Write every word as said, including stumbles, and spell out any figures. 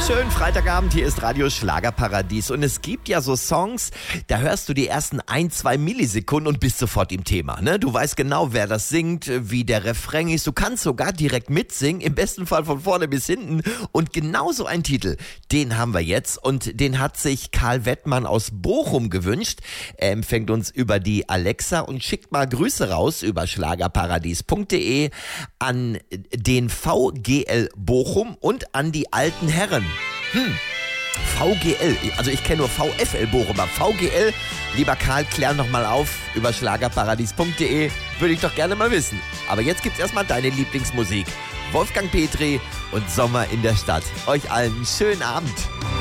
Schönen Freitagabend, hier ist Radio Schlagerparadies und es gibt ja so Songs, da hörst du die ersten ein, zwei Millisekunden und bist sofort im Thema, ne? Du weißt genau, wer das singt, wie der Refrain ist, du kannst sogar direkt mitsingen, im besten Fall von vorne bis hinten und genau so ein Titel, den haben wir jetzt und den hat sich Karl Wettmann aus Bochum gewünscht. Er empfängt uns über die Alexa und schickt mal Grüße raus über schlagerparadies punkt de an den V G L Bochum und an die alten Herren. Hm, V G L, also ich kenne nur V F L Bochum, aber V G L, lieber Karl, klär nochmal auf über schlagerparadies punkt de, würde ich doch gerne mal wissen. Aber jetzt gibt's erstmal deine Lieblingsmusik. Wolfgang Petri und Sommer in der Stadt. Euch allen einen schönen Abend.